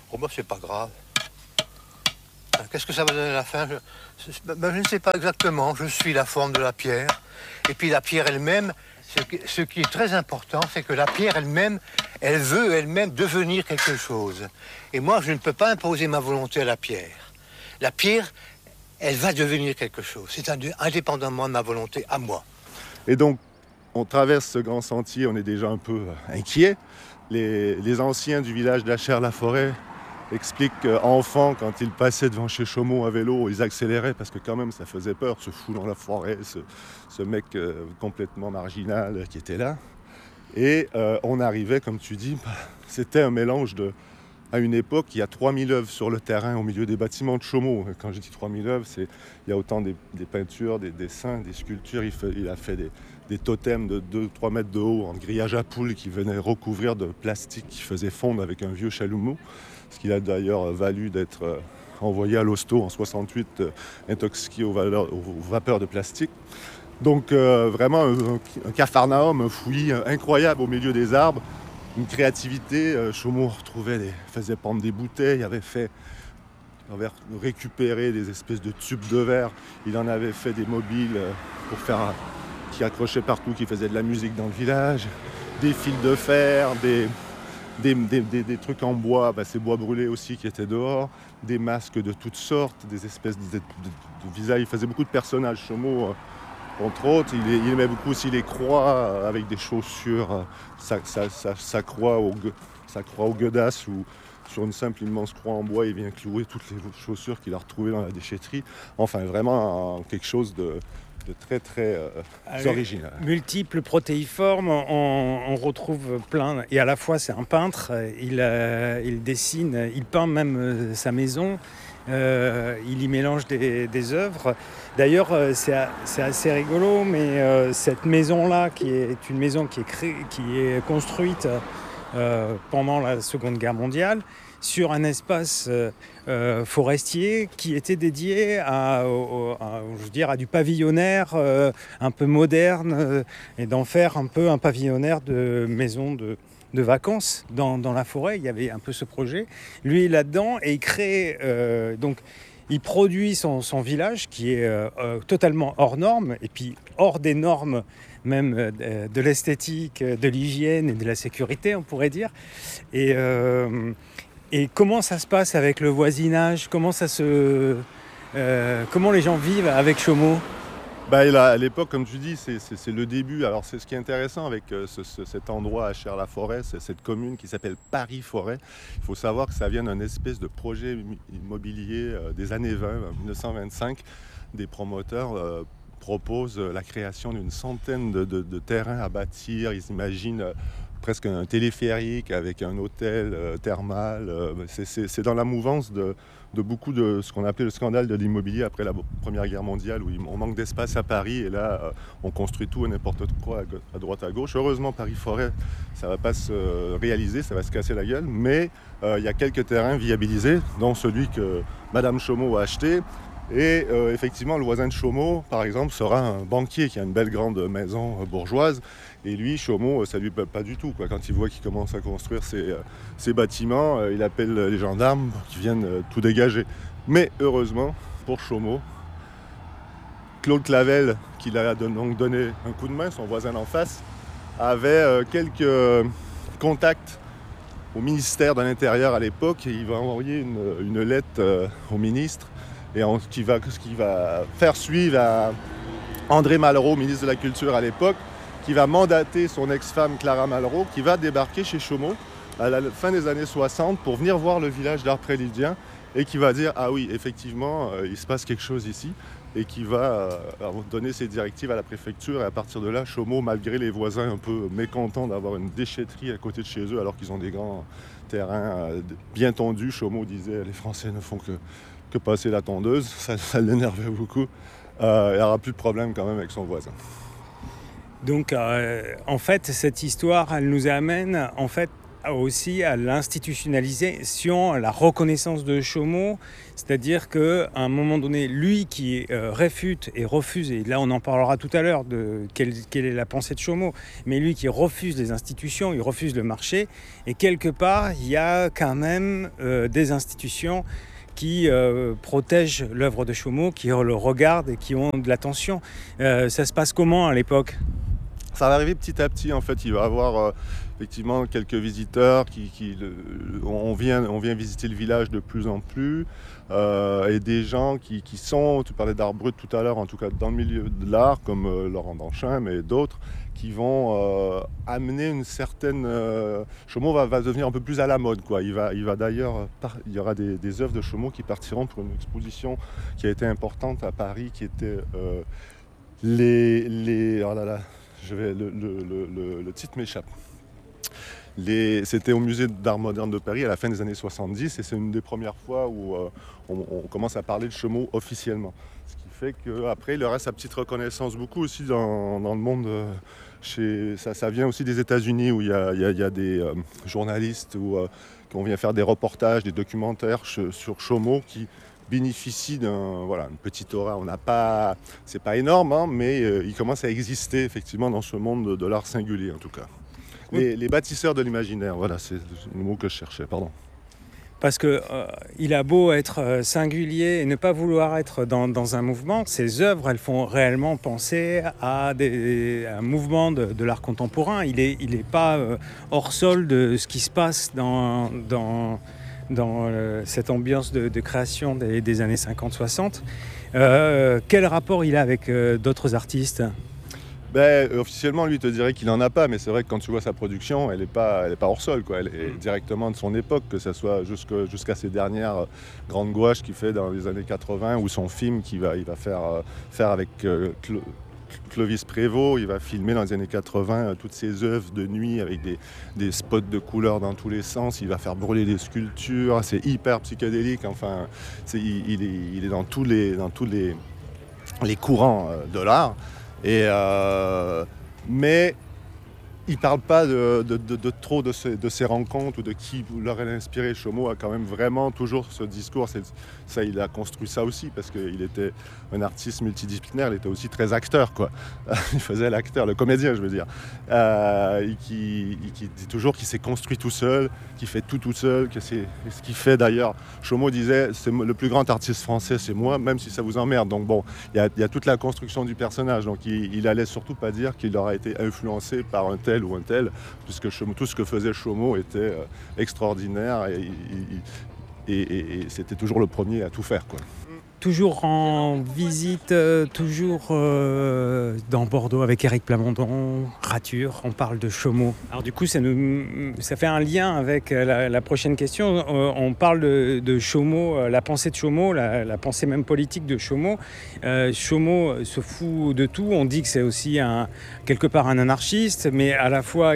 Oh bah c'est pas grave. Qu'est-ce que ça va donner à la fin? Je ne sais pas exactement. Je suis la forme de la pierre. Et puis la pierre elle-même, ce qui est très important, c'est que la pierre elle-même, elle veut elle-même devenir quelque chose. Et moi, je ne peux pas imposer ma volonté à la pierre. La pierre, elle va devenir quelque chose. C'est indépendamment de ma volonté à moi. Et donc, on traverse ce grand sentier, on est déjà un peu inquiet. Les anciens du village d'Achères-la-Forêt expliquent qu'enfants, quand ils passaient devant chez Chaumont à vélo, ils accéléraient parce que quand même ça faisait peur, ce fou dans la forêt, ce mec complètement marginal qui était là. Et on arrivait, comme tu dis, c'était un mélange de... À une époque, il y a 3000 œuvres sur le terrain au milieu des bâtiments de Chaumont. Quand je dis 3000 œuvres, il y a autant des peintures, des dessins, des sculptures. Il a fait des totems de 2-3 mètres de haut en grillage à poules qui venaient recouvrir de plastique qui faisait fondre avec un vieux chalumeau. Ce qui a d'ailleurs valu d'être envoyé à l'hosto en 68, intoxiqué aux vapeurs de plastique. Donc vraiment un capharnaüm, un fouillis incroyable au milieu des arbres. Une créativité, Chaumont faisait pendre des bouteilles, avait récupéré des espèces de tubes de verre, il en avait fait des mobiles qui accrochaient partout, qui faisaient de la musique dans le village, des fils de fer, des trucs en bois, ces bois brûlés aussi qui étaient dehors, des masques de toutes sortes, des espèces de visages, il faisait beaucoup de personnages, Chaumont. Entre autres, il aimait beaucoup aussi les croix avec des chaussures, sa croix au gueudasses ou sur une simple immense croix en bois, il vient clouer toutes les chaussures qu'il a retrouvées dans la déchetterie. Enfin, vraiment quelque chose de très, très original. Multiples, protéiformes, on retrouve plein. Et à la fois, c'est un peintre, il dessine, il peint même sa maison. Il y mélange des œuvres. D'ailleurs, c'est assez rigolo, mais cette maison-là, qui est une maison qui est construite pendant la Seconde Guerre mondiale, sur un espace forestier qui était dédié à du pavillonnaire un peu moderne, et d'en faire un peu un pavillonnaire de maison de vacances dans la forêt. Il y avait un peu ce projet. Lui est là-dedans et il crée... il produit son village qui est totalement hors norme et puis hors des normes même de l'esthétique, de l'hygiène et de la sécurité, on pourrait dire. Et comment ça se passe avec le voisinage? Comment les gens vivent avec Chaumont? À l'époque, comme tu dis, c'est le début. Alors, c'est ce qui est intéressant avec cet endroit à Achères-la-Forêt, c'est cette commune qui s'appelle Paris-Forêt. Il faut savoir que ça vient d'un espèce de projet immobilier des années 20, 1925. Des promoteurs proposent la création d'une centaine de terrains à bâtir. Ils imaginent presque un téléphérique avec un hôtel thermal. C'est dans la mouvance de beaucoup de ce qu'on appelait le scandale de l'immobilier après la Première Guerre mondiale, où on manque d'espace à Paris et là on construit tout et n'importe quoi à droite à gauche. Heureusement, Paris-Forêt, ça ne va pas se réaliser, ça va se casser la gueule, mais il y a quelques terrains viabilisés, dont celui que Madame Chaumont a acheté. Et effectivement, le voisin de Chaumont, par exemple, sera un banquier qui a une belle grande maison bourgeoise. Et lui, Chaumont, ça lui plaît pas du tout, quoi. Quand il voit qu'il commence à construire ses bâtiments, il appelle les gendarmes pour qu'ils viennent tout dégager. Mais heureusement, pour Chaumont, Claude Clavel, qui lui a donc donné un coup de main, son voisin d'en face, avait quelques contacts au ministère de l'Intérieur à l'époque. Et il va envoyer une lettre au ministre. Et ce qui va faire suivre à André Malraux, ministre de la Culture à l'époque, qui va mandater son ex-femme Clara Malraux, qui va débarquer chez Chaumont à la fin des années 60 pour venir voir le village d'art prélydien et qui va dire « Ah oui, effectivement, il se passe quelque chose ici » et qui va donner ses directives à la préfecture. Et à partir de là, Chaumont, malgré les voisins un peu mécontents d'avoir une déchetterie à côté de chez eux alors qu'ils ont des grands terrains bien tondus, Chaumont disait « Les Français ne font que passer la tondeuse », ça l'énervait beaucoup. Il n'y aura plus de problème quand même avec son voisin. Donc, en fait, cette histoire, elle nous amène en fait aussi à l'institutionnalisation, à la reconnaissance de Chaumont, c'est-à-dire qu'à un moment donné, lui qui réfute et refuse, et là on en parlera tout à l'heure de quelle est la pensée de Chaumont, mais lui qui refuse les institutions, il refuse le marché, et quelque part il y a quand même des institutions qui protègent l'œuvre de Chaumont, qui le regardent et qui ont de l'attention. Ça se passe comment à l'époque ? Ça va arriver petit à petit, en fait. Il va y avoir effectivement quelques visiteurs on vient visiter le village de plus en plus, et des gens qui sont, tu parlais d'art brut tout à l'heure, en tout cas dans le milieu de l'art, comme Laurent Danchin, mais d'autres, qui vont amener une certaine... Chaumont va devenir un peu plus à la mode, quoi. Il va d'ailleurs... Il y aura des œuvres de Chaumont qui partiront pour une exposition qui a été importante à Paris, qui était oh là là, le titre m'échappe. C'était au musée d'art moderne de Paris à la fin des années 70, et c'est une des premières fois où on commence à parler de Chaumont officiellement. Ce qui fait qu'après, il aura sa petite reconnaissance beaucoup aussi dans le monde. Ça vient aussi des États-Unis, où il y a des journalistes qui vient faire des reportages, des documentaires sur Chaumont qui bénéficient d'une petite aura. C'est pas énorme, hein, mais il commence à exister effectivement dans ce monde de l'art singulier en tout cas. Les bâtisseurs de l'imaginaire, voilà, c'est le mot que je cherchais, pardon. Parce qu'il a beau être singulier et ne pas vouloir être dans un mouvement, ses œuvres, elles font réellement penser à un mouvement de l'art contemporain. Il est pas hors sol de ce qui se passe dans cette ambiance de création des années 50-60. Quel rapport il a avec d'autres artistes ? Officiellement, lui, il te dirait qu'il n'en a pas, mais c'est vrai que quand tu vois sa production, elle n'est pas hors sol, quoi. Elle est directement de son époque, que ce soit jusqu'à ses dernières grandes gouaches qu'il fait dans les années 80, ou son film qu'il va faire avec Clovis Prévost. Il va filmer dans les années 80 toutes ses œuvres de nuit avec des spots de couleurs dans tous les sens. Il va faire brûler des sculptures, c'est hyper psychédélique. Enfin, il est dans tous les courants de l'art. Mais il ne parle pas de trop de ces rencontres ou de qui leur a inspiré. Chaumont a quand même vraiment toujours ce discours. Ça, il a construit ça aussi parce qu'il était un artiste multidisciplinaire. Il était aussi très acteur, quoi. Il faisait l'acteur, le comédien, je veux dire. Qui dit toujours qu'il s'est construit tout seul, qu'il fait tout seul, que c'est ce qu'il fait d'ailleurs. Chaumont disait, c'est le plus grand artiste français, c'est moi, même si ça vous emmerde. Donc bon, il y a toute la construction du personnage. Donc il allait surtout pas dire qu'il aura été influencé par un tel ou un tel, puisque tout ce que faisait Chaumont était extraordinaire et c'était toujours le premier à tout faire, quoi. Toujours en visite, toujours dans Bordeaux avec Éric Plamondon, Rature, on parle de Chaumont. Alors du coup, ça fait un lien avec la prochaine question. On parle de Chaumont, la pensée de Chaumont, la pensée même politique de Chaumont. Chaumont se fout de tout. On dit que c'est aussi quelque part un anarchiste, mais à la fois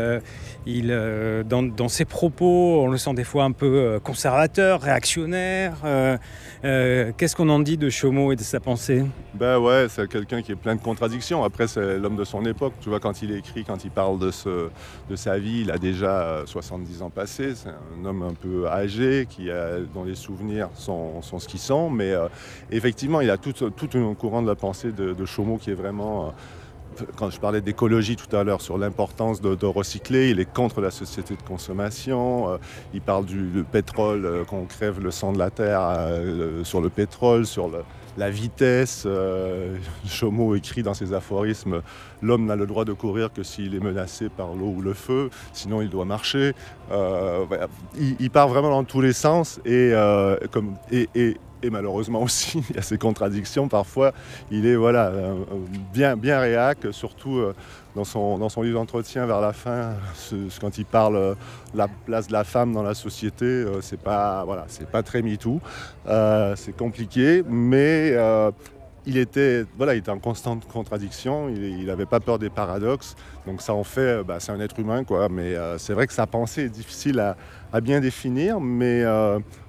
dans ses propos, on le sent des fois un peu conservateur, réactionnaire. Qu'est-ce qu'on en dit de Chaumont et de sa pensée ? Ouais, c'est quelqu'un qui est plein de contradictions. Après, c'est l'homme de son époque. Tu vois, quand il écrit, quand il parle de sa vie, il a déjà 70 ans passés. C'est un homme un peu âgé, dont les souvenirs sont ce qu'ils sont. Mais effectivement, il a tout un courant de la pensée de Chaumont qui est vraiment... Quand je parlais d'écologie tout à l'heure, sur l'importance de recycler, il est contre la société de consommation. Il parle du pétrole, qu'on crève le sang de la terre sur le pétrole, sur la vitesse. Chaumont écrit dans ses aphorismes « L'homme n'a le droit de courir que s'il est menacé par l'eau ou le feu, sinon il doit marcher ». Il part vraiment dans tous les sens et malheureusement aussi, il y a ces contradictions. Parfois, il est bien réac, surtout dans son livre d'entretien vers la fin, quand il parle de la place de la femme dans la société. C'est pas très MeToo, c'est compliqué, mais il était en constante contradiction. Il n'avait pas peur des paradoxes, donc ça en fait, c'est un être humain, quoi. Mais c'est vrai que sa pensée est difficile à bien définir, mais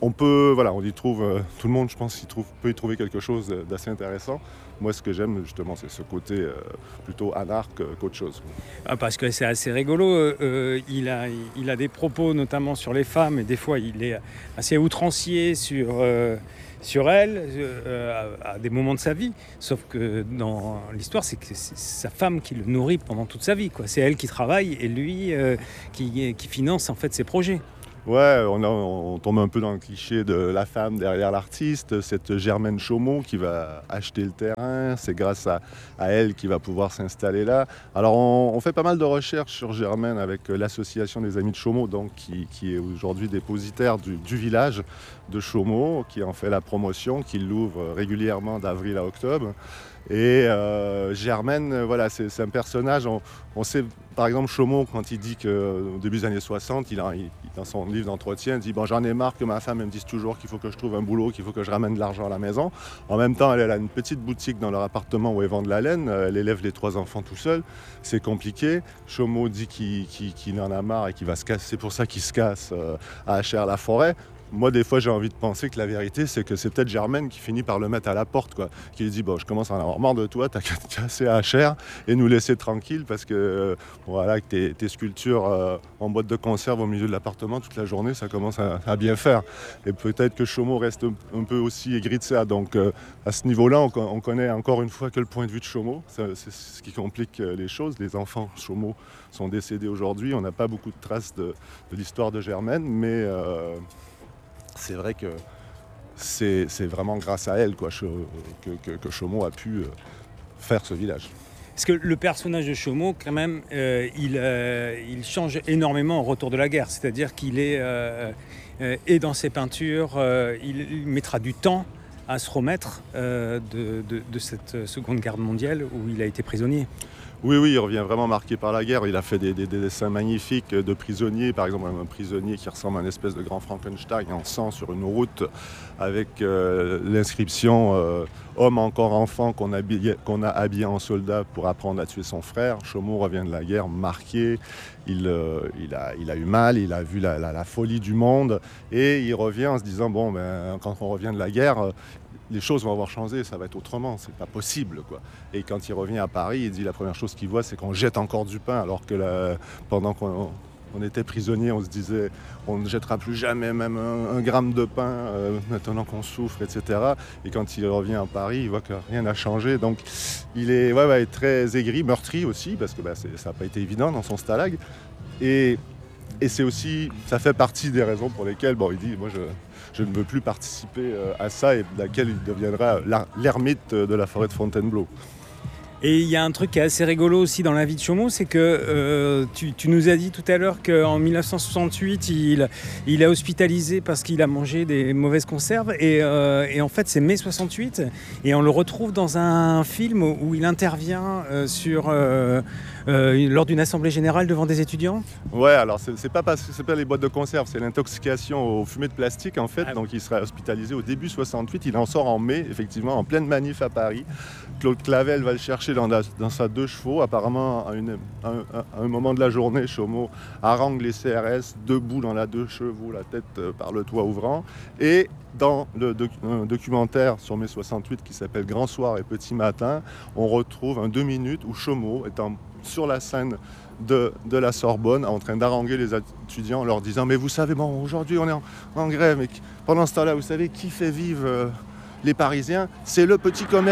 on peut, voilà, on y trouve, tout le monde, je pense, peut y trouver quelque chose d'assez intéressant. Moi, ce que j'aime, justement, c'est ce côté plutôt anarque qu'autre chose. Ah, parce que c'est assez rigolo. Il a des propos, notamment sur les femmes, et des fois, il est assez outrancier sur elle, à des moments de sa vie. Sauf que dans l'histoire, c'est que c'est sa femme qui le nourrit pendant toute sa vie, quoi. C'est elle qui travaille et lui qui finance en fait ses projets. Ouais, on tombe un peu dans le cliché de la femme derrière l'artiste, cette Germaine Chaumont qui va acheter le terrain, c'est grâce à elle qu'il va pouvoir s'installer là. Alors on fait pas mal de recherches sur Germaine avec l'association des Amis de Chaumont, donc, qui est aujourd'hui dépositaire du village de Chaumont, qui en fait la promotion, qui l'ouvre régulièrement d'avril à octobre. Et Germaine, voilà, c'est un personnage, on sait par exemple Chaumont, quand il dit qu'au début des années 60, dans son livre d'entretien, il dit bon, j'en ai marre que ma femme me dise toujours qu'il faut que je trouve un boulot, qu'il faut que je ramène de l'argent à la maison. En même temps, elle a une petite boutique dans leur appartement où elle vend de la laine, elle élève les 3 enfants tout seul, c'est compliqué. Chaumont dit qu'il en a marre et qu'il va se casser, c'est pour ça qu'il se casse à Achères-la-Forêt. Moi, des fois, j'ai envie de penser que la vérité, c'est que c'est peut-être Germaine qui finit par le mettre à la porte, quoi. Qui lui dit, bon, je commence à en avoir marre de toi, t'as qu'à te casser à Achères et nous laisser tranquilles parce que, voilà, que tes sculptures en boîte de conserve au milieu de l'appartement toute la journée, ça commence à bien faire. Et peut-être que Chaumont reste un peu aussi aigri de ça. Donc, à ce niveau-là, on connaît encore une fois que le point de vue de Chaumont. C'est ce qui complique les choses. Les enfants Chaumont sont décédés aujourd'hui. On n'a pas beaucoup de traces de l'histoire de Germaine, mais... c'est vrai que c'est vraiment grâce à elle, quoi, que Chaumont a pu faire ce village. Parce que le personnage de Chaumont, quand même, il change énormément au retour de la guerre. C'est-à-dire qu'il est, et dans ses peintures, il mettra du temps à se remettre de cette Seconde Guerre mondiale où il a été prisonnier. Oui, il revient vraiment marqué par la guerre. Il a fait des dessins magnifiques de prisonniers. Par exemple, un prisonnier qui ressemble à une espèce de grand Frankenstein en sang sur une route avec l'inscription homme encore enfant qu'on a habillé en soldat pour apprendre à tuer son frère. Chaumont revient de la guerre marqué. Il a eu mal, il a vu la folie du monde et il revient en se disant bon, ben, quand on revient de la guerre, les choses vont avoir changé, ça va être autrement, c'est pas possible, quoi. Et quand il revient à Paris, il dit la première chose qu'il voit, c'est qu'on jette encore du pain, alors que pendant qu'on était prisonnier, on se disait on ne jettera plus jamais même un gramme de pain, maintenant qu'on souffre, etc. Et quand il revient à Paris, il voit que rien n'a changé. Donc il est très aigri, meurtri aussi, parce que ça n'a pas été évident dans son stalag. Et c'est aussi, ça fait partie des raisons pour lesquelles il dit moi je ne veux plus participer à ça, et laquelle il deviendra l'ermite de la forêt de Fontainebleau. Et il y a un truc qui est assez rigolo aussi dans la vie de Chaumont, c'est que tu nous as dit tout à l'heure qu'en 1968, il est hospitalisé parce qu'il a mangé des mauvaises conserves. Et en fait, c'est mai 68. Et on le retrouve dans un film où il intervient lors d'une assemblée générale devant des étudiants. Ouais, alors c'est pas parce que c'est pas les boîtes de conserve, c'est l'intoxication aux fumées de plastique en fait. Donc il sera hospitalisé au début 68. Il en sort en mai, effectivement, en pleine manif à Paris. Claude Clavel va le chercher dans sa 2 chevaux. Apparemment, à un moment de la journée, Chaumont harangue les CRS, debout dans la 2 chevaux, la tête par le toit ouvrant. Et dans un documentaire sur mai 68 qui s'appelle Grand Soir et Petit Matin, on retrouve un 2 minutes où Chaumont étant sur la scène de la Sorbonne en train d'haranguer les étudiants en leur disant « Mais vous savez, bon, aujourd'hui on est en grève, mais pendant ce temps-là, vous savez qui fait vivre les Parisiens? C'est le petit commerce. »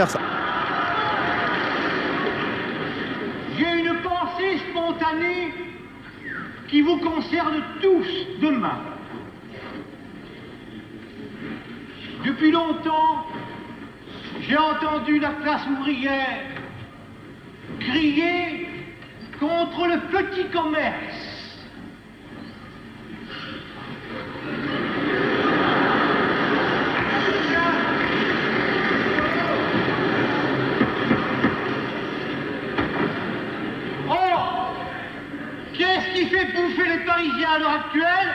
J'ai une pensée spontanée qui vous concerne tous demain. Depuis longtemps, j'ai entendu la classe ouvrière crier contre le petit commerce. Or, qu'est-ce qui fait bouffer les Parisiens à l'heure actuelle?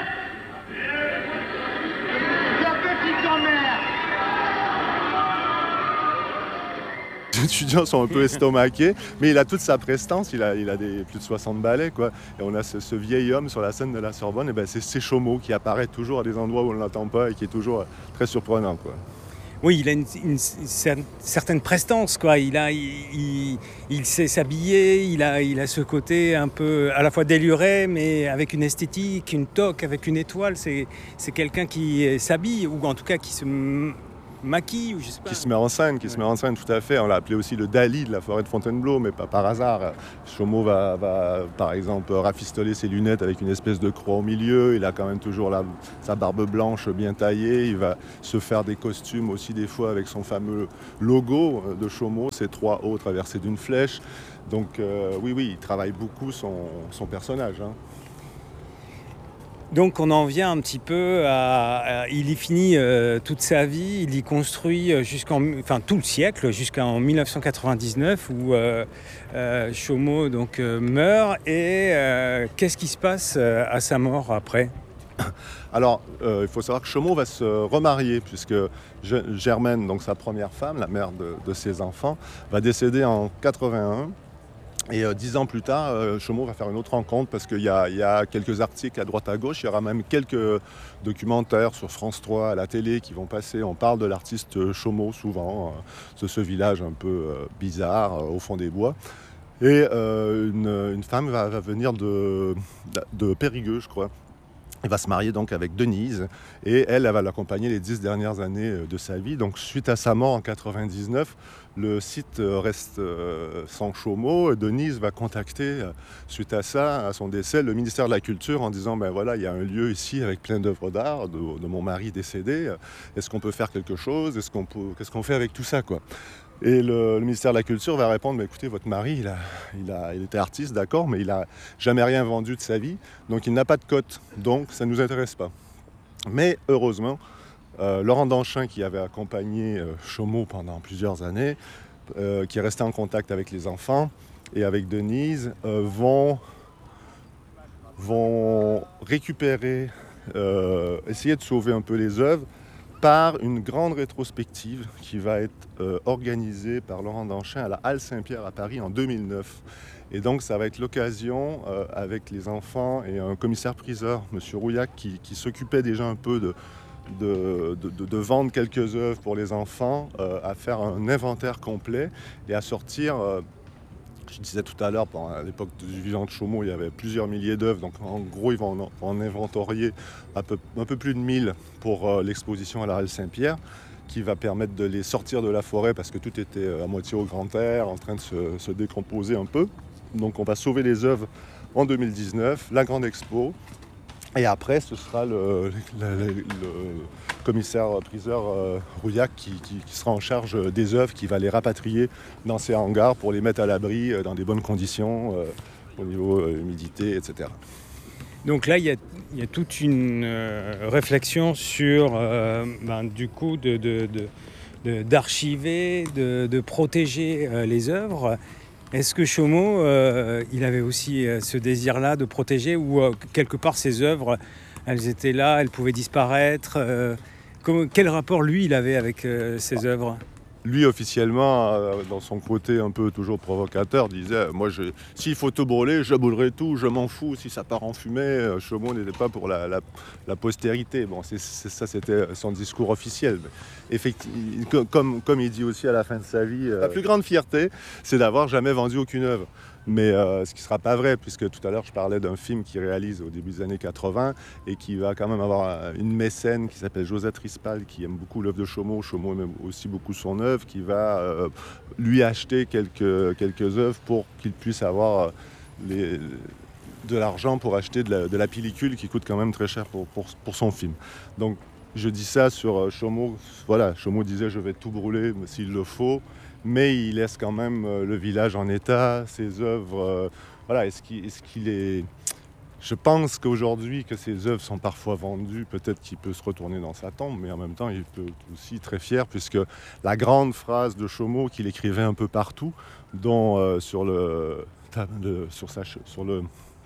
Le petit commerce. étudiants sont un peu estomaqués, mais il a toute sa prestance, il a plus de 60 ballets, quoi. Et on a ce vieil homme sur la scène de la Sorbonne, et ben c'est Chaumot qui apparaît toujours à des endroits où on ne l'entend pas et qui est toujours très surprenant, quoi. Oui, il a une certaine prestance, quoi. Il sait s'habiller, il a ce côté un peu à la fois déluré, mais avec une esthétique, une toque, avec une étoile. C'est quelqu'un qui s'habille, ou en tout cas qui se maquille, ou je sais pas. Qui se met en scène, tout à fait. On l'a appelé aussi le Dali de la forêt de Fontainebleau, mais pas par hasard. Chaumot va par exemple, rafistoler ses lunettes avec une espèce de croix au milieu. Il a quand même toujours sa barbe blanche bien taillée. Il va se faire des costumes aussi des fois avec son fameux logo de Chaumot, ces 3 O traversés d'une flèche. Donc oui, il travaille beaucoup son personnage, hein. Donc on en vient un petit peu il y finit toute sa vie, il y construit tout le siècle, jusqu'en 1999 où Chaumot donc, meurt. Et qu'est-ce qui se passe à sa mort après ? Alors, il faut savoir que Chaumot va se remarier, puisque Germaine, donc sa première femme, la mère de ses enfants, va décéder en 81. Et 10 ans plus tard, Chaumot va faire une autre rencontre parce qu'il y a quelques articles à droite à gauche. Il y aura même quelques documentaires sur France 3 à la télé qui vont passer. On parle de l'artiste Chaumot souvent, de ce village un peu bizarre au fond des bois. Et une femme va venir de Périgueux, je crois. Elle va se marier donc avec Denise et elle va l'accompagner les 10 dernières années de sa vie. Donc suite à sa mort en 99, le site reste sans Chaumot. Denise va contacter, suite à ça, à son décès, le ministère de la Culture en disant ben voilà, il y a un lieu ici avec plein d'œuvres d'art de mon mari décédé. Est-ce qu'on peut faire quelque chose ? Qu'est-ce qu'on fait avec tout ça, quoi ? Et le ministère de la Culture va répondre, écoutez, votre mari, il était artiste, d'accord, mais il n'a jamais rien vendu de sa vie, donc il n'a pas de cote, donc ça ne nous intéresse pas. Mais heureusement, Laurent Danchin, qui avait accompagné Chaumot pendant plusieurs années, qui est resté en contact avec les enfants et avec Denise, vont récupérer, essayer de sauver un peu les œuvres, par une grande rétrospective qui va être organisée par Laurent Danchin à la Halle Saint-Pierre à Paris en 2009. Et donc ça va être l'occasion, avec les enfants et un commissaire-priseur, M. Rouillac, qui s'occupait déjà un peu de vendre quelques œuvres pour les enfants, à faire un inventaire complet et à sortir... Je disais tout à l'heure, à l'époque du vivant de Chaumot, il y avait plusieurs milliers d'œuvres. Donc en gros, ils vont en inventorier un peu plus de 1000 pour l'exposition à la Halle Saint-Pierre, qui va permettre de les sortir de la forêt parce que tout était à moitié au grand air, en train de se décomposer un peu. Donc on va sauver les œuvres en 2019, la grande expo. Et après, ce sera le commissaire-priseur Rouillac qui sera en charge des œuvres, qui va les rapatrier dans ses hangars pour les mettre à l'abri dans des bonnes conditions au niveau humidité, etc. Donc là, il y a toute une réflexion sur, du coup, d'archiver, de protéger les œuvres. Est-ce que Chaumot, il avait aussi ce désir-là de protéger, ou quelque part ses œuvres, elles étaient là, elles pouvaient disparaître quel rapport lui, il avait avec ses œuvres ? Lui, officiellement, dans son côté un peu toujours provocateur, disait « Moi, s'il faut tout brûler, je brûlerai tout, je m'en fous, si ça part en fumée. » Chaumot n'était pas pour la postérité. Bon, ça, c'était son discours officiel. Effectivement, comme il dit aussi à la fin de sa vie, la plus grande fierté, c'est d'avoir jamais vendu aucune œuvre. Mais ce qui ne sera pas vrai, puisque tout à l'heure je parlais d'un film qu'il réalise au début des années 80 et qui va quand même avoir une mécène qui s'appelle Josette Rispal, qui aime beaucoup l'œuvre de Chaumot. Chaumot aime aussi beaucoup son œuvre, qui va lui acheter quelques œuvres pour qu'il puisse avoir de l'argent pour acheter de la pellicule qui coûte quand même très cher pour son film. Donc je dis ça sur Chaumot. Voilà, Chaumot disait « Je vais tout brûler s'il le faut ». Mais il laisse quand même le village en état, ses œuvres. Voilà, est-ce qu'il est... Je pense qu'aujourd'hui, que ses œuvres sont parfois vendues, peut-être qu'il peut se retourner dans sa tombe, mais en même temps, il peut être aussi très fier, puisque la grande phrase de Chaumot qu'il écrivait un peu partout, dont sur le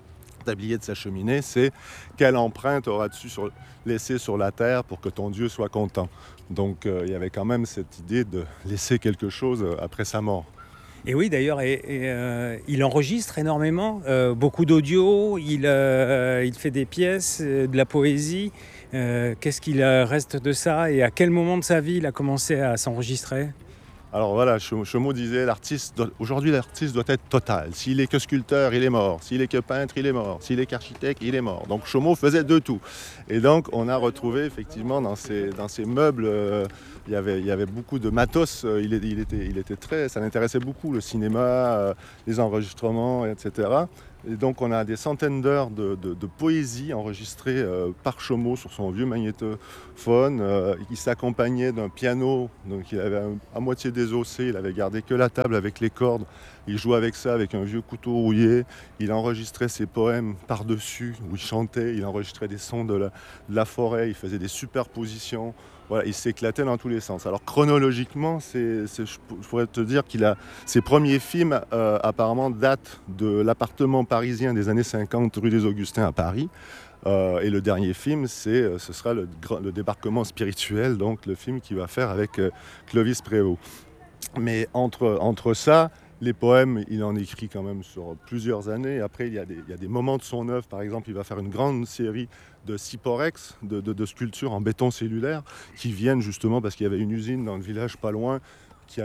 tablier de sa cheminée, c'est quelle empreinte auras-tu laissée sur la terre pour que ton Dieu soit content. Donc il y avait quand même cette idée de laisser quelque chose après sa mort. Et oui, d'ailleurs, il enregistre énormément, beaucoup d'audio, il fait des pièces, de la poésie. Qu'est-ce qu'il reste de ça et à quel moment de sa vie il a commencé à s'enregistrer ? Alors voilà, Chaumont disait, aujourd'hui l'artiste doit être total. S'il est que sculpteur, il est mort. S'il est que peintre, il est mort. S'il est qu'architecte, il est mort. Donc Chaumont faisait de tout. Et donc on a retrouvé effectivement dans ces meubles, il y avait beaucoup de matos. Il était ça l'intéressait beaucoup, le cinéma, les enregistrements, etc. Et donc on a des centaines d'heures de poésie enregistrées par Chaumont sur son vieux magnétophone. Il s'accompagnait d'un piano, donc il avait à moitié désossé, il avait gardé que la table avec les cordes. Il jouait avec ça, avec un vieux couteau rouillé. Il enregistrait ses poèmes par-dessus, où il chantait, il enregistrait des sons de la forêt, il faisait des superpositions. Voilà, il s'éclatait dans tous les sens. Alors chronologiquement, je pourrais te dire ses premiers films apparemment datent de l'appartement parisien des années 50 rue des Augustins à Paris. Et le dernier film, ce sera le débarquement spirituel, donc le film qu'il va faire avec Clovis Prévost. Mais entre ça, les poèmes, il en écrit quand même sur plusieurs années. Après, il y a des moments de son œuvre. Par exemple, il va faire une grande série de Cyporex, de sculptures en béton cellulaire, qui viennent justement parce qu'il y avait une usine dans le village pas loin qui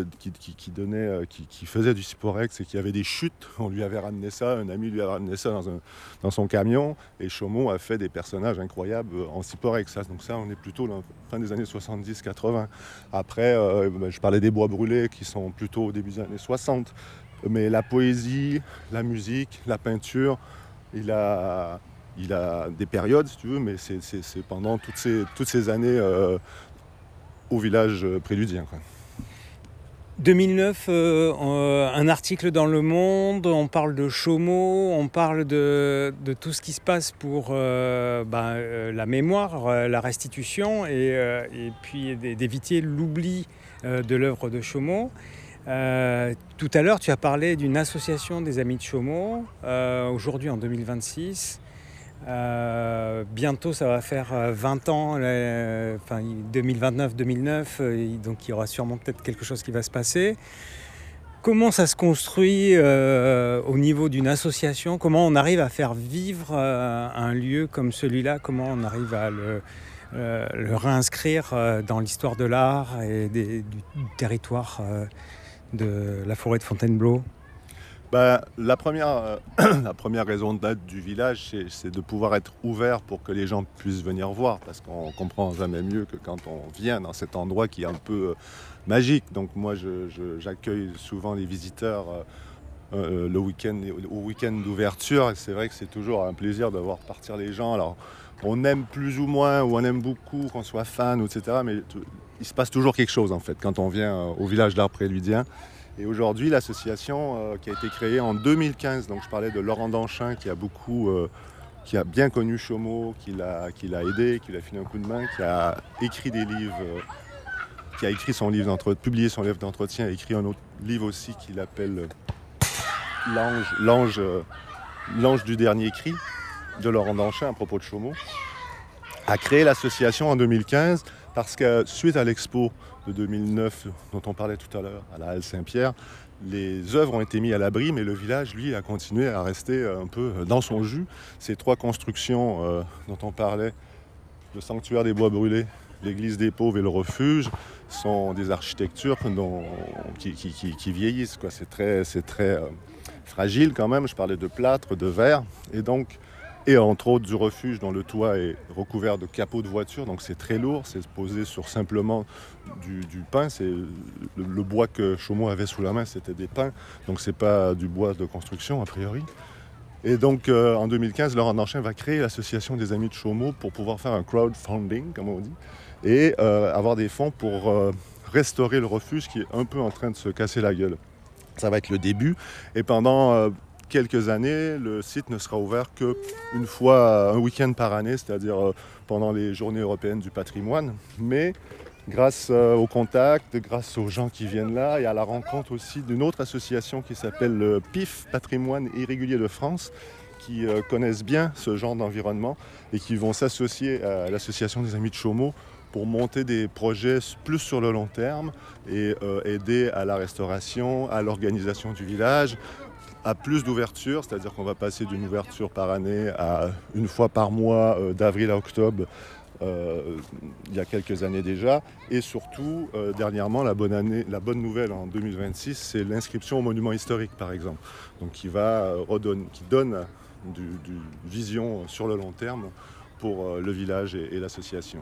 faisait du Cyporex et qui avait des chutes. On lui avait ramené ça, un ami lui a ramené ça dans son camion. Et Chaumont a fait des personnages incroyables en Cyporex. Donc ça, on est plutôt dans la fin des années 70-80. Après, je parlais des bois brûlés qui sont plutôt au début des années 60. Mais la poésie, la musique, la peinture, il a des périodes, si tu veux, mais c'est pendant toutes ces années au village préludien, quoi. 2009, un article dans Le Monde, on parle de Chaumont, on parle de tout ce qui se passe pour la mémoire, la restitution et puis d'éviter l'oubli de l'œuvre de Chaumont. Tout à l'heure, tu as parlé d'une association des Amis de Chaumont, aujourd'hui en 2026. Bientôt ça va faire 20 ans, 2029-2009, donc il y aura sûrement peut-être quelque chose qui va se passer. Comment ça se construit au niveau d'une association ? Comment on arrive à faire vivre un lieu comme celui-là ? Comment on arrive à le réinscrire dans l'histoire de l'art et du territoire de la forêt de Fontainebleau ? La première raison d'être du village, c'est de pouvoir être ouvert pour que les gens puissent venir voir, parce qu'on comprend jamais mieux que quand on vient dans cet endroit qui est un peu magique. Donc moi, j'accueille souvent les visiteurs au week-end d'ouverture, et c'est vrai que c'est toujours un plaisir de voir partir les gens. Alors, on aime plus ou moins, ou on aime beaucoup, qu'on soit fan, etc. Mais il se passe toujours quelque chose, en fait, quand on vient au village d'art préludien. Et aujourd'hui, l'association qui a été créée en 2015, donc je parlais de Laurent Danchin qui a bien connu Chaumont, qui l'a aidé, qui lui a filé un coup de main, qui a écrit des livres, qui a écrit son livre publié son livre d'entretien, a écrit un autre livre aussi qu'il appelle L'ange du dernier cri de Laurent Danchin à propos de Chaumont, a créé l'association en 2015 parce que suite à l'expo de 2009 dont on parlait tout à l'heure à la Halle Saint-Pierre, les œuvres ont été mises à l'abri, mais le village, lui, a continué à rester un peu dans son jus. Ces 3 constructions dont on parlait, le sanctuaire des bois brûlés, l'église des pauvres et le refuge, sont des architectures qui vieillissent, quoi. C'est très fragile quand même. Je parlais de plâtre, de verre, et entre autres du refuge dont le toit est recouvert de capots de voitures, donc c'est très lourd, c'est posé sur simplement du pin. C'est le bois que Chaumont avait sous la main, c'était des pins, donc c'est pas du bois de construction a priori. Et donc en 2015, Laurent Danchin va créer l'association des Amis de Chaumont pour pouvoir faire un crowdfunding, comme on dit, et avoir des fonds pour restaurer le refuge qui est un peu en train de se casser la gueule. Ça va être le début, et pendant quelques années, le site ne sera ouvert qu'une fois, un week-end par année, c'est-à-dire pendant les journées européennes du patrimoine. Mais grâce au contact, grâce aux gens qui viennent là, et à la rencontre aussi d'une autre association qui s'appelle le PIF, Patrimoine Irrégulier de France, qui connaissent bien ce genre d'environnement et qui vont s'associer à l'association des Amis de Chaumont pour monter des projets plus sur le long terme et aider à la restauration, à l'organisation du village, à plus d'ouverture, c'est-à-dire qu'on va passer d'une ouverture par année à une fois par mois, d'avril à octobre, il y a quelques années déjà. Et surtout, dernièrement, la bonne nouvelle en 2026, c'est l'inscription au monument historique, par exemple. Donc qui donne du vision sur le long terme pour le village et l'association.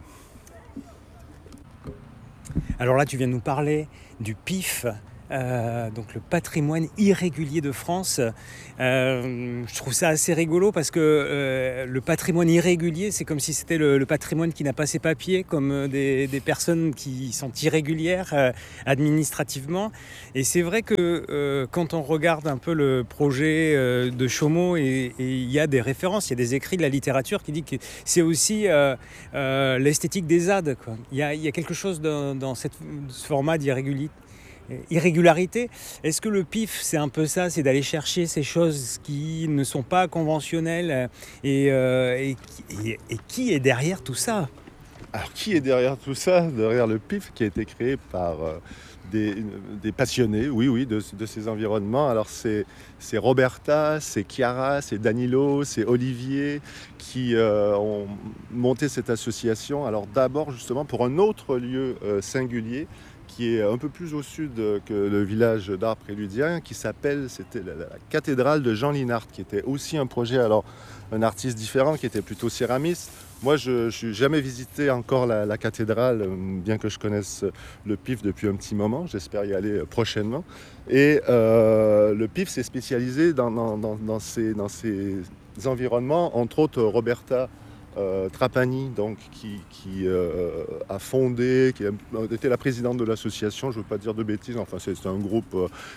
Alors là, tu viens de nous parler du PIF, donc le patrimoine irrégulier de France. Je trouve ça assez rigolo parce que le patrimoine irrégulier, c'est comme si c'était le patrimoine qui n'a pas ses papiers, comme des personnes qui sont irrégulières administrativement. Et c'est vrai que quand on regarde un peu le projet de Chaumont, et il y a des références, il y a des écrits de la littérature qui dit que c'est aussi l'esthétique des ZAD, quoi. Il y a quelque chose dans ce format d'irrégularité. Est-ce que le PIF, c'est un peu ça, c'est d'aller chercher ces choses qui ne sont pas conventionnelles et qui est derrière tout ça? Alors qui est derrière tout ça? Derrière le PIF qui a été créé par des passionnés, oui, de ces environnements. Alors c'est Roberta, c'est Chiara, c'est Danilo, c'est Olivier qui ont monté cette association. Alors d'abord justement pour un autre lieu singulier qui est un peu plus au sud que le village d'art préludien, c'était la cathédrale de Jean Linhart, qui était aussi un projet, alors un artiste différent, qui était plutôt céramiste. Moi, je n'ai jamais visité encore la cathédrale, bien que je connaisse le PIF depuis un petit moment. J'espère y aller prochainement. Et le PIF s'est spécialisé dans ces environnements, entre autres Roberta Trapani, donc, qui a fondé, qui a été la présidente de l'association, je ne veux pas dire de bêtises, enfin c'est un groupe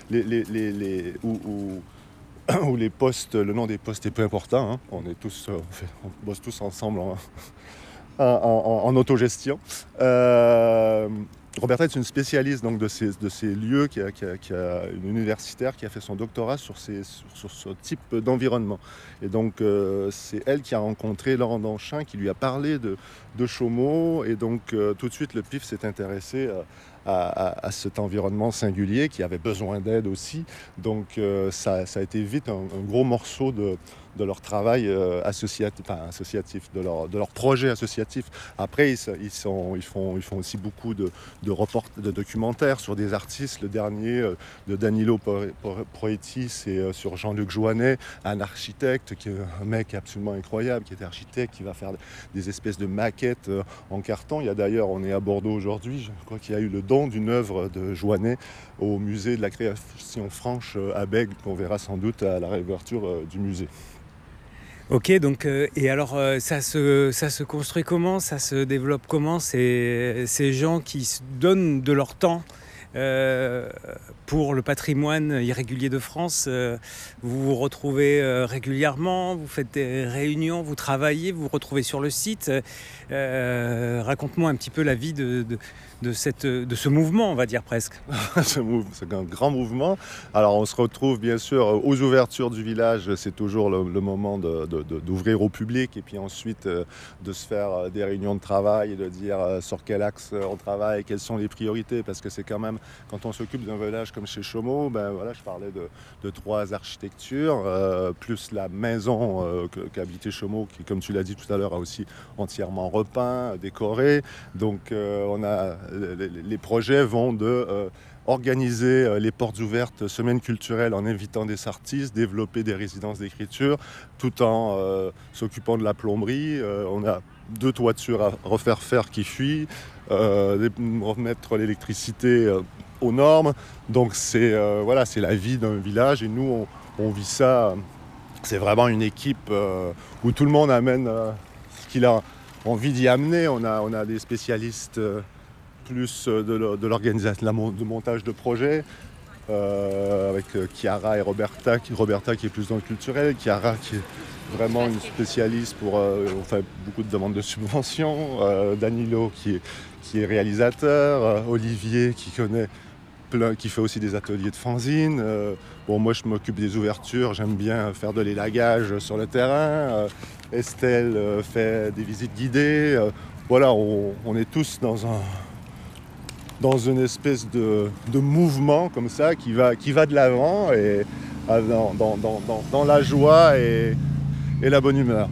où les postes, le nom des postes est peu important, hein. On bosse tous ensemble en autogestion. Roberta est une spécialiste donc, de ces lieux, qui a une universitaire qui a fait son doctorat sur ce type d'environnement. Et donc c'est elle qui a rencontré Laurent Danchin, qui lui a parlé de Chaumont. Et donc tout de suite le PIF s'est intéressé à cet environnement singulier qui avait besoin d'aide aussi. Donc ça a été vite un gros morceau de leur travail associatif, de leur projet associatif. Après, ils font aussi beaucoup de documentaires sur des artistes. Le dernier de Danilo Proetti, c'est sur Jean-Luc Joannet, un architecte, qui est un mec absolument incroyable, qui était architecte, qui va faire des espèces de maquettes en carton. Il y a d'ailleurs, on est à Bordeaux aujourd'hui, je crois qu'il y a eu le don d'une œuvre de Joannet au musée de la création franche à Bègles, qu'on verra sans doute à la réouverture du musée. Ok, donc et alors ça se construit comment, ça se développe comment, ces gens qui se donnent de leur temps pour le patrimoine irrégulier de France? Vous vous retrouvez régulièrement, vous faites des réunions, vous travaillez, vous vous retrouvez sur le site. Raconte-moi un petit peu la vie de ce mouvement, on va dire presque. C'est un grand mouvement. Alors on se retrouve bien sûr aux ouvertures du village, c'est toujours le moment d'ouvrir au public et puis ensuite de se faire des réunions de travail et de dire sur quel axe on travaille, quelles sont les priorités, parce que c'est quand même, quand on s'occupe d'un village comme chez Chaumont, je parlais de 3 architectures, plus la maison qu'habitait Chaumont, qui comme tu l'as dit tout à l'heure a aussi entièrement repeint, décoré. Donc les projets vont de organiser les portes ouvertes, semaines culturelles, en invitant des artistes, développer des résidences d'écriture, tout en s'occupant de la plomberie. On a 2 toitures à refaire faire qui fuient, remettre l'électricité aux normes. Donc c'est la vie d'un village et nous on vit ça. C'est vraiment une équipe où tout le monde amène ce qu'il a envie d'y amener. On a des spécialistes plus de l'organisation, de montage de projets, avec Chiara et Roberta qui est plus dans le culturel, Chiara qui est vraiment une spécialiste on fait beaucoup de demandes de subventions, Danilo qui est réalisateur, Olivier qui connaît qui fait aussi des ateliers de fanzine. Bon, moi, je m'occupe des ouvertures, j'aime bien faire de l'élagage sur le terrain. Estelle fait des visites guidées. Voilà, on est tous dans une espèce de mouvement comme ça qui va de l'avant et dans la joie et la bonne humeur.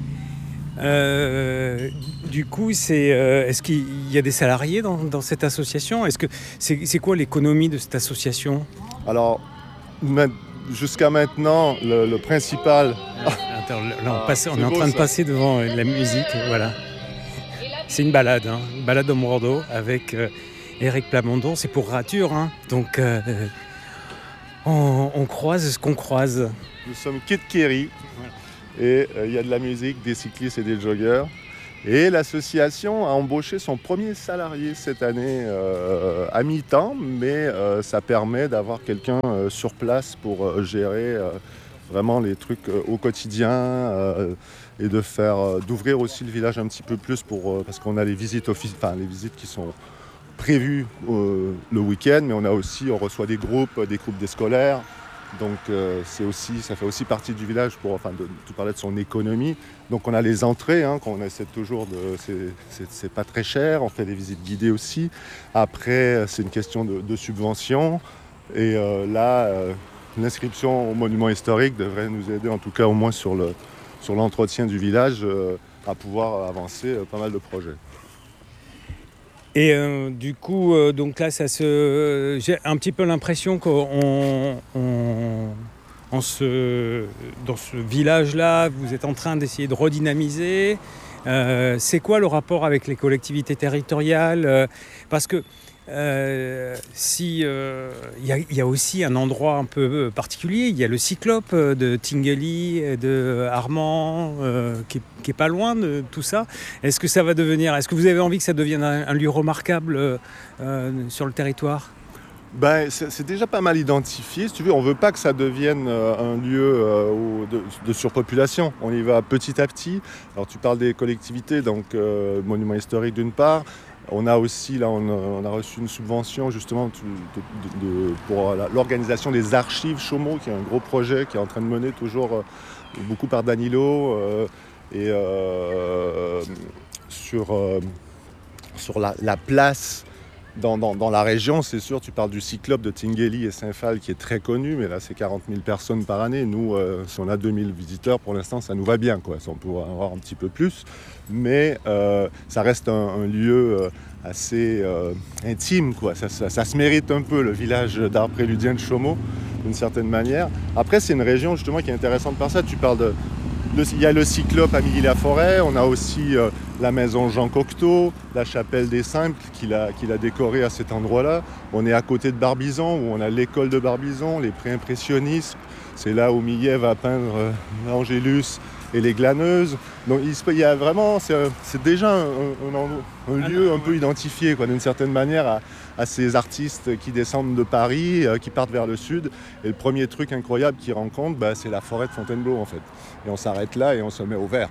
Du coup, est-ce qu'il y a des salariés dans cette association ? Est-ce que c'est quoi l'économie de cette association ? Alors, jusqu'à maintenant, le principal... Attends, là, on est en train de passer devant la musique, voilà. C'est une balade au Bordeaux avec Éric Plamondon. C'est pour Rature, hein. Donc on croise ce qu'on croise. Nous sommes quai de Kerry. Et il y a de la musique, des cyclistes et des joggers. Et l'association a embauché son premier salarié cette année à mi-temps, mais ça permet d'avoir quelqu'un sur place pour gérer vraiment les trucs au quotidien et d'ouvrir aussi le village un petit peu plus parce qu'on a les visites les visites qui sont prévues le week-end, mais on reçoit des groupes des scolaires. Donc ça fait aussi partie du village de tout parler de son économie. Donc on a les entrées qu'on essaie toujours c'est pas très cher, on fait des visites guidées aussi. Après c'est une question de subvention et l'inscription au monument historique devrait nous aider en tout cas au moins sur l'entretien du village à pouvoir avancer pas mal de projets. Et du coup, donc là, j'ai un petit peu l'impression qu'on dans ce village-là, vous êtes en train d'essayer de redynamiser. C'est quoi le rapport avec les collectivités territoriales ? Parce que il y a aussi un endroit un peu particulier. Il y a le Cyclope de Tinguely et de Armand qui est pas loin de tout ça. Est-ce que vous avez envie que ça devienne un lieu remarquable sur le territoire ? C'est déjà pas mal identifié. Si tu veux, on veut pas que ça devienne un lieu de surpopulation. On y va petit à petit. Alors tu parles des collectivités, donc monument historique d'une part. On a aussi, là, on a reçu une subvention justement pour l'organisation des archives Chaumont, qui est un gros projet qui est en train de mener toujours beaucoup par Danilo sur la place dans la région. C'est sûr, tu parles du Cyclope de Tinguely et Saint-Phal qui est très connu, mais là c'est 40 000 personnes par année. Nous, si on a 2000 visiteurs, pour l'instant ça nous va bien, quoi. Si on pourrait en avoir un petit peu plus, mais ça reste un lieu assez intime, quoi. Ça se mérite un peu, le village d'art préludien de Chaumont, d'une certaine manière. Après, c'est une région justement qui est intéressante par ça. Tu parles il y a le Cyclope à Milly-la-Forêt, on a aussi la maison Jean Cocteau, la chapelle des Simples qu'il a décorée à cet endroit-là. On est à côté de Barbizon, où on a l'école de Barbizon, les pré-impressionnistes. C'est là où Millet va peindre l'Angélus et les Glaneuses. Donc il y a vraiment, c'est déjà un lieu un peu identifié, quoi, d'une certaine manière à ces artistes qui descendent de Paris, qui partent vers le sud. Et le premier truc incroyable qu'ils rencontrent, c'est la forêt de Fontainebleau en fait. Et on s'arrête là et on se met au vert.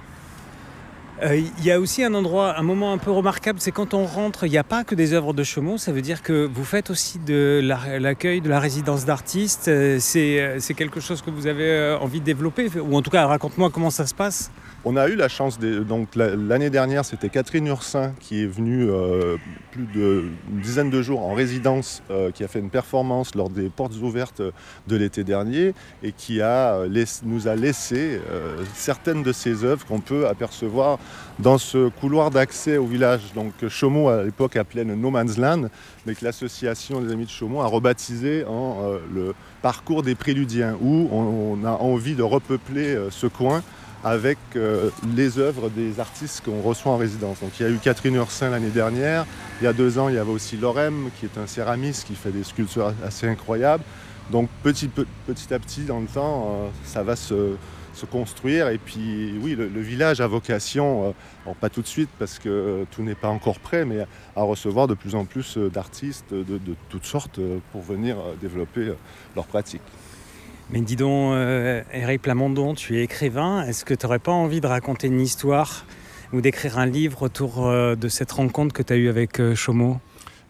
Il y a aussi un moment un peu remarquable, c'est quand on rentre, il n'y a pas que des œuvres de Chaumont, ça veut dire que vous faites aussi de l'accueil de la résidence d'artistes. C'est quelque chose que vous avez envie de développer, ou en tout cas raconte-moi comment ça se passe. On a eu la chance, donc l'année dernière, c'était Catherine Ursin qui est venue plus d'une dizaine de jours en résidence, qui a fait une performance lors des portes ouvertes de l'été dernier et qui nous a laissé certaines de ses œuvres qu'on peut apercevoir dans ce couloir d'accès au village. Donc Chaumont à l'époque appelait le No Man's Land, mais que l'association des Amis de Chaumont a rebaptisé en le parcours des Préludiens, où on a envie de repeupler ce coin avec les œuvres des artistes qu'on reçoit en résidence. Donc il y a eu Catherine Ursin l'année dernière, il y a 2 ans il y avait aussi Lorem qui est un céramiste qui fait des sculptures assez incroyables. Donc petit à petit dans le temps ça va se construire et puis oui le village a vocation, pas tout de suite parce que tout n'est pas encore prêt, mais à recevoir de plus en plus d'artistes de toutes sortes pour venir développer leurs pratiques. Mais dis donc, Éric Plamondon, tu es écrivain. Est-ce que tu n'aurais pas envie de raconter une histoire ou d'écrire un livre autour de cette rencontre que tu as eue avec Chaumont ?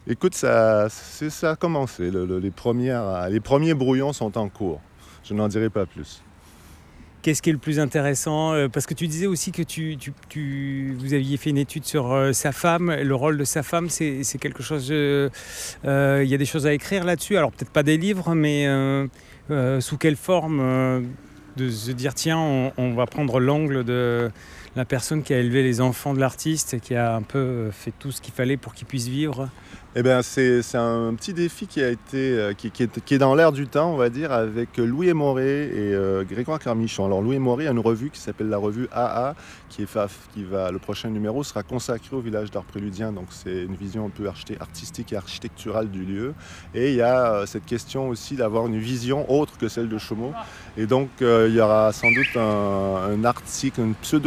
Écoute, ça a commencé. Les premiers brouillons sont en cours. Je n'en dirai pas plus. Qu'est-ce qui est le plus intéressant? Parce que tu disais aussi que vous aviez fait une étude sur sa femme, le rôle de sa femme, c'est quelque chose... Il y a des choses à écrire là-dessus, alors peut-être pas des livres, mais sous quelle forme de se dire, tiens, on va prendre l'angle de la personne qui a élevé les enfants de l'artiste et qui a un peu fait tout ce qu'il fallait pour qu'ils puissent vivre? Eh bien, c'est un petit défi qui est dans l'air du temps, on va dire, avec Louis Aymoré et Grégoire Carmichon. Alors, Louis Aymoré a une revue qui s'appelle la revue AA, le prochain numéro sera consacré au village d'art préludien. Donc, c'est une vision un peu artistique et architecturale du lieu. Et il y a cette question aussi d'avoir une vision autre que celle de Chaumont. Et donc, il y aura sans doute un article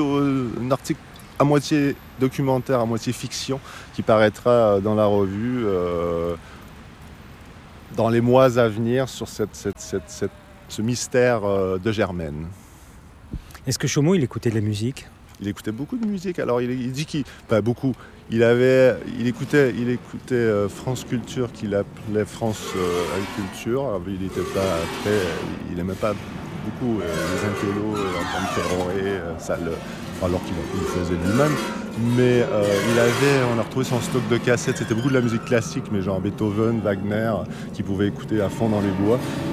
à moitié documentaire, à moitié fiction, qui paraîtra dans la revue dans les mois à venir sur ce mystère de Germaine. Est-ce que Chaumont, il écoutait de la musique? Il écoutait beaucoup de musique. Alors il dit beaucoup. Il écoutait France Culture, qu'il appelait France Culture. Il n'aimait pas beaucoup les intellos, Antoine Ferré, alors qu'il le faisait lui-même. Mais on a retrouvé son stock de cassettes, c'était beaucoup de la musique classique, mais genre Beethoven, Wagner, qu'il pouvait écouter à fond dans les bois.